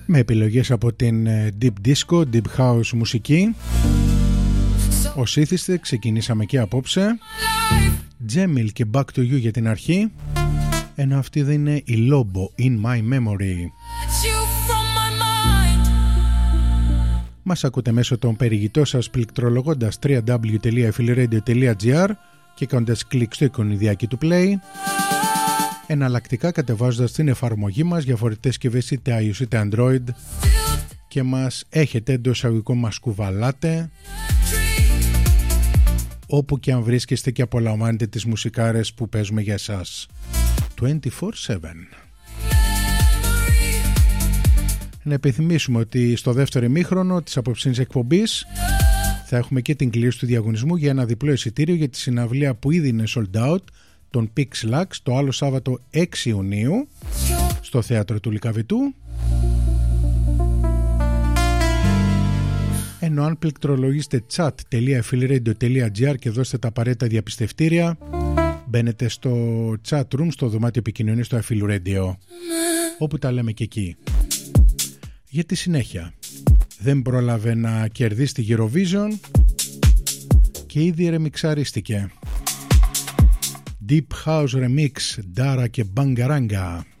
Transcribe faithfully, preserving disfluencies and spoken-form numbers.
με επιλογές από την Deep Disco, Deep House μουσική. Ως ήθιστε ξεκινήσαμε και απόψε Τζέμιλ και Back to You για την αρχή, ενώ αυτή δεν είναι η Lobo, In My Memory. Μας ακούτε μέσω των περιηγητών σας πληκτρολογώντας double-u double-u double-u τελεία affiliaradio τελεία gr και κάνοντας κλικ στο εικονιδιάκι του Play. Εναλλακτικά κατεβάζοντας την εφαρμογή μας για φορητές συσκευές είτε iOS είτε Android και μας έχετε εντός εισαγωγικών, μας κουβαλάτε όπου και αν βρίσκεστε και απολαμβάνετε τις μουσικάρες που παίζουμε για εσάς είκοσι τέσσερα επτά. Να επιθυμίσουμε ότι στο δεύτερο ημίχρονο της απόψινής εκπομπής θα έχουμε και την κλήρωση του διαγωνισμού για ένα διπλό εισιτήριο για τη συναυλία που ήδη είναι sold out, τον Pix Lux, το άλλο Σάββατο έξι Ιουνίου στο θέατρο του Λυκαβητού. Ενώ αν πληκτρολογήσετε chat τελεία affiliaradio τελεία gr και δώσετε τα απαραίτητα διαπιστευτήρια, μπαίνετε στο chat room, στο δωμάτιο επικοινωνίας στο Affiliaradio, όπου τα λέμε και εκεί. Για τη συνέχεια, δεν πρόλαβε να κερδίσει τη Eurovision και ήδη ρεμιξαρίστηκε. Deep House Remix, Dara και Bangaranga.